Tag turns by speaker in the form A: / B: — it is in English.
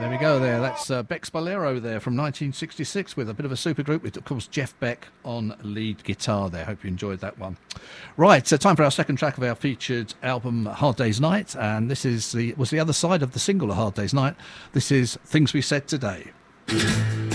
A: There we go there. That's Beck's Bolero there from 1966 with a bit of a supergroup with, of course, Jeff Beck on lead guitar there. Hope you enjoyed that one. Right, so time for our second track of our featured album, Hard Day's Night. And this was the other side of the single, A Hard Day's Night. This is Things We Said Today.